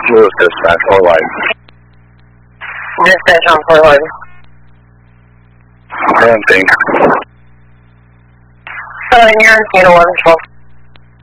Lewis dispatch, or light. Dispatch on 4 light. Anything. You're in 1112.